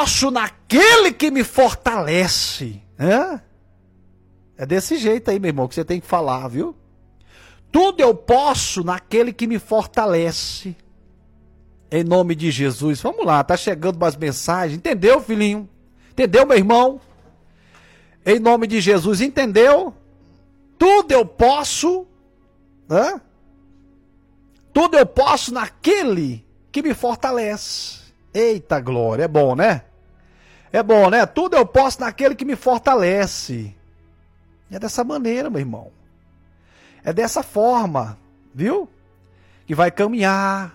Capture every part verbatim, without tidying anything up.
posso naquele que me fortalece. É? É desse jeito aí, meu irmão, que você tem que falar, viu? Tudo eu posso naquele que me fortalece. Em nome de Jesus. Vamos lá, tá chegando umas mensagens. Entendeu, filhinho? Entendeu, meu irmão? Em nome de Jesus, entendeu? Tudo eu posso, né? Tudo eu posso naquele que me fortalece. Eita glória, é bom, né? É bom, né? Tudo eu posso naquele que me fortalece. É dessa maneira, meu irmão. É dessa forma, viu? Que vai caminhar.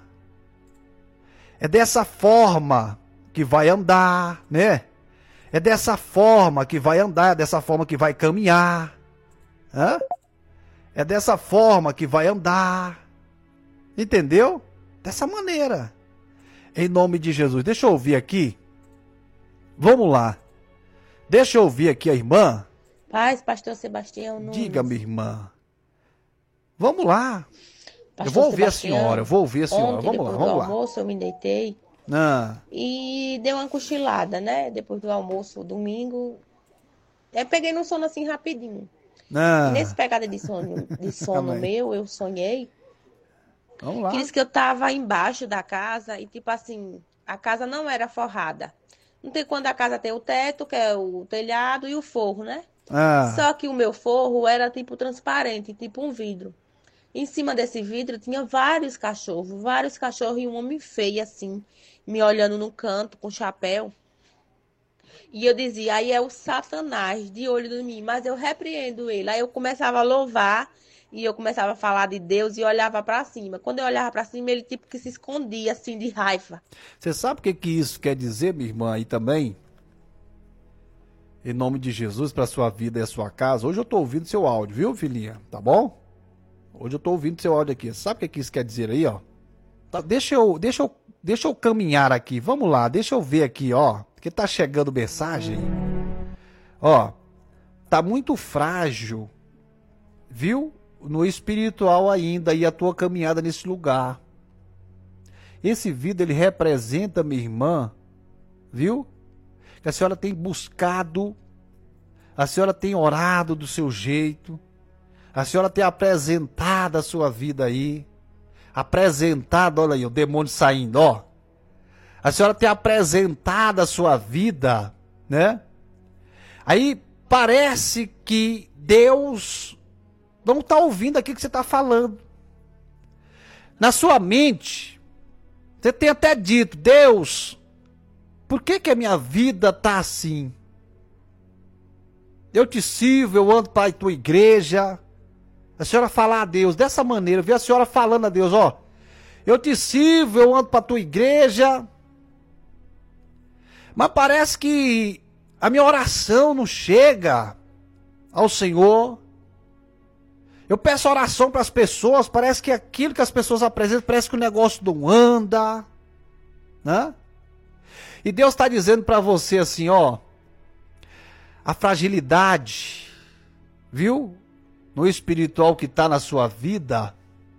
É dessa forma que vai andar, né? É dessa forma que vai andar, é dessa forma que vai caminhar. Hã? É dessa forma que vai andar. Entendeu? Dessa maneira. Em nome de Jesus. Deixa eu ouvir aqui. Vamos lá. Deixa eu ouvir aqui a irmã. Paz, pastor Sebastião Nunes. Diga, minha irmã. Vamos lá. Pastor eu vou ouvir Sebastião, a senhora, eu vou ouvir a senhora. Ontem, Vamos lá, depois vamos do lá. almoço, eu me deitei Ah. e dei uma cochilada, né? Depois do almoço, domingo. Eu peguei no sono assim rapidinho. Ah. E nesse pegada de sono, de sono Amém. meu, eu sonhei. Vamos lá. Que disse que eu tava embaixo da casa e, tipo assim, a casa não era forrada. Não tem quando a casa tem o teto, que é o telhado, e o forro, né? Ah. Só que o meu forro era tipo transparente, tipo um vidro. Em cima desse vidro tinha vários cachorros, vários cachorros e um homem feio assim, me olhando no canto com chapéu. E eu dizia, aí é o Satanás de olho em mim, mas eu repreendo ele. Aí eu começava a louvar e eu começava a falar de Deus e olhava para cima. Quando eu olhava para cima, ele tipo que se escondia assim de raiva. Você sabe o que, que isso quer dizer, minha irmã, aí também? Em nome de Jesus, para sua vida e a sua casa. Hoje eu tô ouvindo seu áudio, viu, filhinha? Tá bom? Hoje eu tô ouvindo seu áudio aqui. Sabe o que, que isso quer dizer aí, ó? Tá, deixa eu, deixa eu, deixa eu caminhar aqui. Vamos lá, deixa eu ver aqui, ó. Porque tá chegando mensagem. Ó, tá muito frágil, viu? No espiritual ainda e a tua caminhada nesse lugar. Esse vidro, ele representa, minha irmã, viu? Que a senhora tem buscado, a senhora tem orado do seu jeito, a senhora tem apresentado a sua vida aí, apresentado, olha aí, o demônio saindo, ó. A senhora tem apresentado a sua vida, né? Aí parece que Deus não está ouvindo aquilo que você está falando. Na sua mente, você tem até dito, Deus, por que que a minha vida está assim? Eu te sirvo, eu ando para a tua igreja. A senhora falar a Deus dessa maneira, vê a senhora falando a Deus, ó. Eu te sirvo, eu ando para a tua igreja. Mas parece que a minha oração não chega ao Senhor. Eu peço oração para as pessoas, parece que aquilo que as pessoas apresentam, parece que o negócio não anda, né? E Deus está dizendo para você assim, ó, a fragilidade, viu? No espiritual que está na sua vida,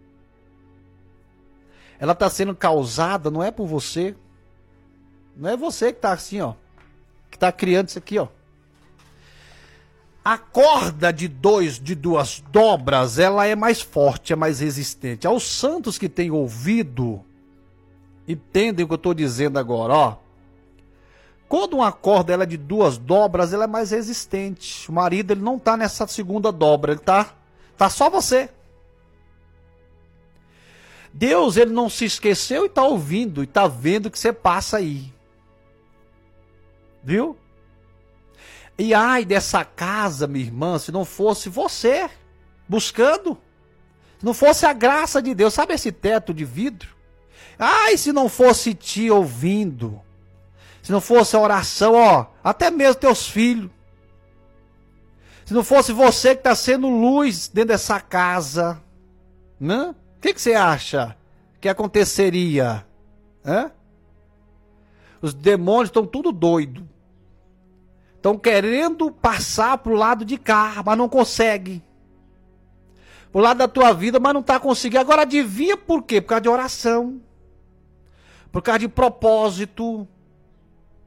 ela está sendo causada, não é por você, não é você que está assim, ó, que está criando isso aqui, ó. A corda de dois, de duas dobras, ela é mais forte, é mais resistente. Aos santos que têm ouvido, entendem o que eu estou dizendo agora, ó. Quando uma corda ela é de duas dobras, ela é mais resistente. O marido ele não está nessa segunda dobra, ele tá, tá só você. Deus ele não se esqueceu e está ouvindo, e está vendo o que você passa aí. Viu? E ai dessa casa, minha irmã, se não fosse você buscando, se não fosse a graça de Deus, sabe esse teto de vidro? Ai, se não fosse ti ouvindo, se não fosse a oração, ó, até mesmo teus filhos, se não fosse você que está sendo luz dentro dessa casa, né? O que, que você acha que aconteceria? Hã? Os demônios estão tudo doidos. Estão querendo passar para o lado de cá, mas não consegue. Para o lado da tua vida, mas não está conseguindo. Agora adivinha por quê? Por causa de oração. Por causa de propósito.